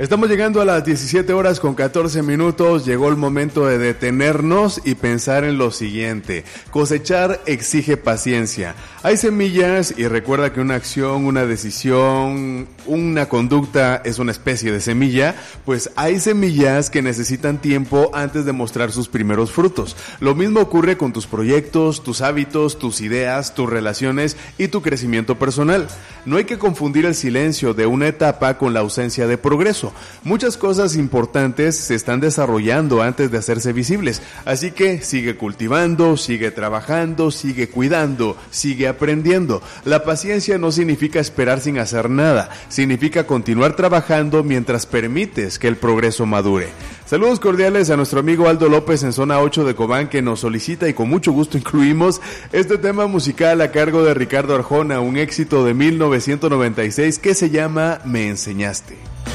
Estamos llegando a las 17 horas con 14 minutos. Llegó el momento de detenernos y pensar en lo siguiente. Cosechar exige paciencia. Hay semillas y recuerda que una acción, una decisión, una conducta es una especie de semilla. Pues hay semillas que necesitan tiempo antes de mostrar sus primeros frutos. Lo mismo ocurre con tus proyectos, tus hábitos, tus ideas, tus relaciones y tu crecimiento personal. No hay que confundir el silencio de una etapa con la ausencia de progreso. Muchas cosas importantes se están desarrollando antes de hacerse visibles, así que sigue cultivando, sigue trabajando, sigue cuidando, sigue aprendiendo. La paciencia no significa esperar sin hacer nada, significa continuar trabajando mientras permites que el progreso madure. Saludos cordiales a nuestro amigo Aldo López en zona 8 de Cobán, que nos solicita y con mucho gusto incluimos este tema musical a cargo de Ricardo Arjona, un éxito de 1996 que se llama Me Enseñaste.